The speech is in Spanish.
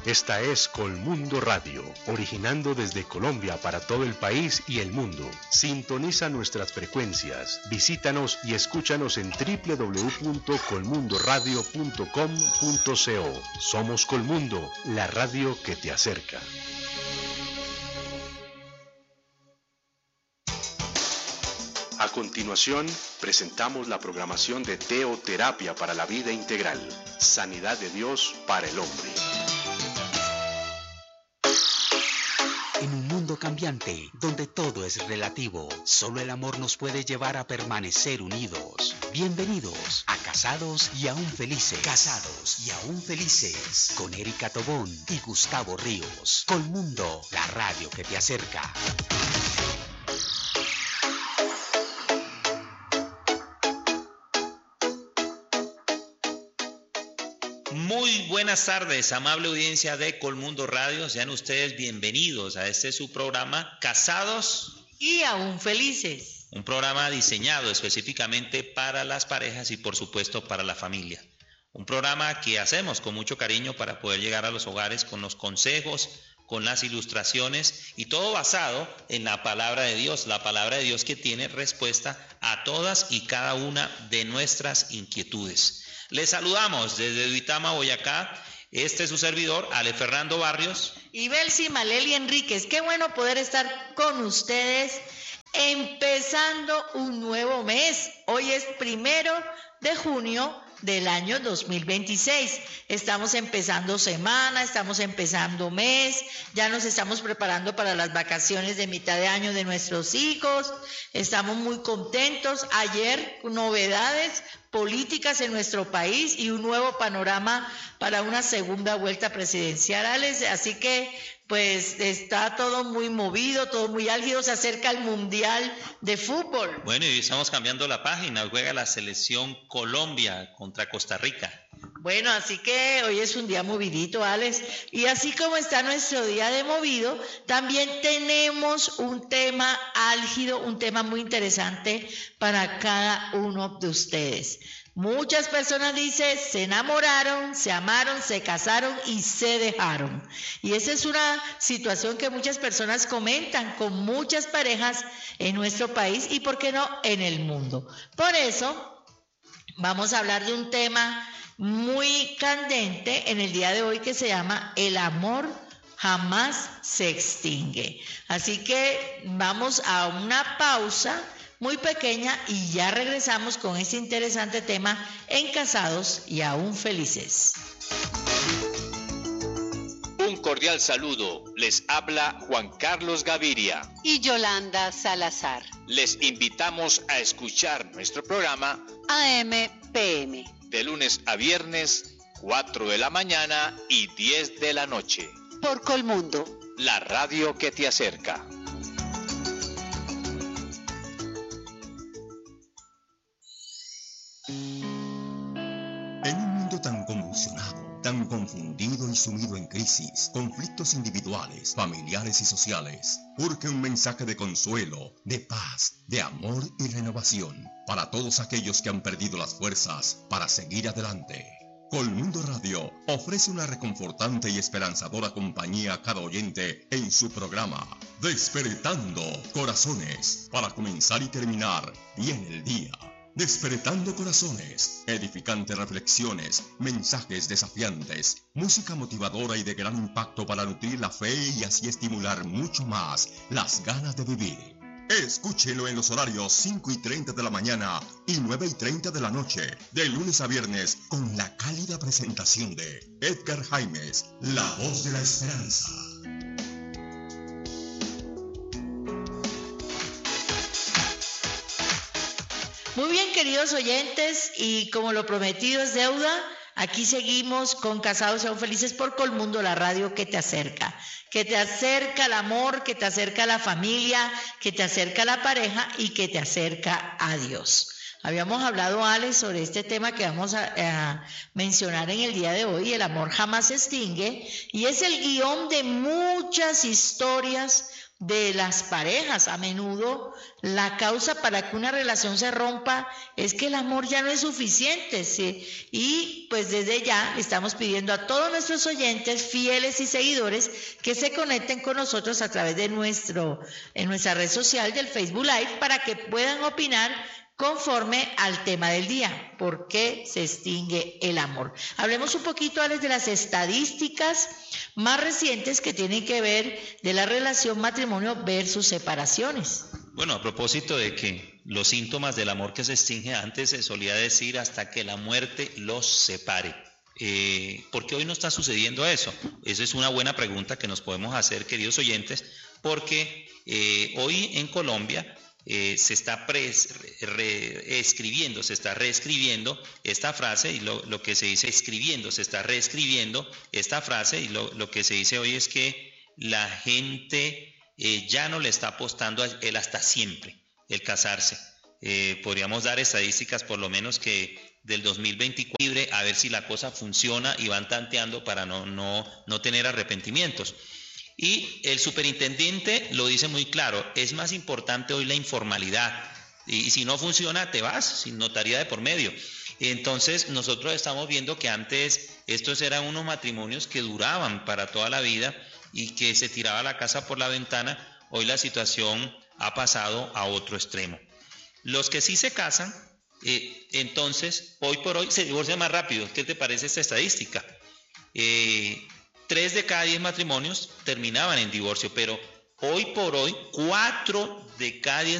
Esta es Colmundo Radio, originando desde Colombia para todo el país y el mundo. Sintoniza nuestras frecuencias, visítanos y escúchanos en www.colmundoradio.com.co. Somos Colmundo, la radio que te acerca. A continuación, presentamos la programación de Teoterapia para la Vida Integral, Sanidad de Dios para el Hombre. En un mundo cambiante, donde todo es relativo, solo el amor nos puede llevar a permanecer unidos. Bienvenidos a Casados y Aún Felices. Casados y Aún Felices, con Erika Tobón y Gustavo Ríos. Colmundo, la radio que te acerca. Muy buenas tardes, amable audiencia de Colmundo Radio. Sean ustedes bienvenidos a este su programa Casados y Aún Felices. Un programa diseñado específicamente para las parejas y por supuesto para la familia. Un programa que hacemos con mucho cariño para poder llegar a los hogares con los consejos, con las ilustraciones y todo basado en la palabra de Dios. La palabra de Dios que tiene respuesta a todas y cada una de nuestras inquietudes. Les saludamos desde Duitama, Boyacá. Este es su servidor, Ale Fernando Barrios. Y Belsi Maleli Enríquez. Qué bueno poder estar con ustedes empezando un nuevo mes. Hoy es 1 de junio del año 2026. Estamos empezando semana, estamos empezando mes, ya nos estamos preparando para las vacaciones de mitad de año de nuestros hijos. Estamos muy contentos. Ayer, novedades políticas en nuestro país y un nuevo panorama para una segunda vuelta presidencial, así que pues está todo muy movido, todo muy álgido. Se acerca el Mundial de Fútbol. Bueno, y estamos cambiando la página. Juega la selección Colombia contra Costa Rica. Bueno, así que hoy es un día movidito, Alex. Y así como está nuestro día de movido, también tenemos un tema álgido, un tema muy interesante para cada uno de ustedes. Muchas personas dicen, se enamoraron, se amaron, se casaron y se dejaron. Y esa es una situación que muchas personas comentan con muchas parejas en nuestro país y, ¿por qué no?, en el mundo. Por eso, vamos a hablar de un tema muy candente en el día de hoy que se llama El amor jamás se extingue. Así que vamos a una pausa muy pequeña y ya regresamos con este interesante tema en Casados y Aún Felices. Un cordial saludo. Les habla Juan Carlos Gaviria y Yolanda Salazar. Les invitamos a escuchar nuestro programa AM/PM de lunes a viernes, 4 de la mañana y 10 de la noche. Por Colmundo, la radio que te acerca. En un mundo tan convulsionado, tan confundido y sumido en crisis, conflictos individuales, familiares y sociales, urge un mensaje de consuelo, de paz, de amor y renovación para todos aquellos que han perdido las fuerzas para seguir adelante. Colmundo Radio ofrece una reconfortante y esperanzadora compañía a cada oyente en su programa Despertando Corazones, para comenzar y terminar bien el día. Despertando Corazones, edificantes reflexiones, mensajes desafiantes, música motivadora y de gran impacto para nutrir la fe y así estimular mucho más las ganas de vivir. Escúchelo en los horarios 5:30 de la mañana y 9:30 de la noche, de lunes a viernes, con la cálida presentación de Edgar Jaimes, la voz de la esperanza. Muy bien, queridos oyentes, y como lo prometido es deuda, aquí seguimos con Casados y Aún Felices por Colmundo, la radio que te acerca al amor, que te acerca a la familia, que te acerca a la pareja y que te acerca a Dios. Habíamos hablado, Alex, sobre este tema que vamos a mencionar en el día de hoy, el amor jamás se extingue, y es el guión de muchas historias, de las parejas. A menudo la causa para que una relación se rompa es que el amor ya no es suficiente, ¿sí? Y pues desde ya le estamos pidiendo a todos nuestros oyentes, fieles y seguidores, que se conecten con nosotros a través de en nuestra red social del Facebook Live para que puedan opinar conforme al tema del día. ¿Por qué se extingue el amor? Hablemos un poquito, Alex, de las estadísticas más recientes que tienen que ver de la relación matrimonio versus separaciones. Bueno, a propósito de que los síntomas del amor que se extingue, antes se solía decir hasta que la muerte los separe. ¿Por qué hoy no está sucediendo eso? Esa es una buena pregunta que nos podemos hacer, queridos oyentes, porque hoy en Colombia se está reescribiendo esta frase, y lo que se dice se está reescribiendo esta frase, y lo que se dice hoy es que la gente ya no le está apostando a el hasta siempre, el casarse. Podríamos dar estadísticas por lo menos que del 2024 libre, a ver si la cosa funciona, y van tanteando para no tener arrepentimientos. Y el superintendente lo dice muy claro: es más importante hoy la informalidad, y si no funciona te vas, sin notaría de por medio. Entonces nosotros estamos viendo que antes estos eran unos matrimonios que duraban para toda la vida y que se tiraba la casa por la ventana. Hoy la situación ha pasado a otro extremo. Los que sí se casan, entonces hoy por hoy se divorcian más rápido. ¿Qué te parece esta estadística? 3 de cada 10 matrimonios terminaban en divorcio, pero hoy por hoy 4 de cada 10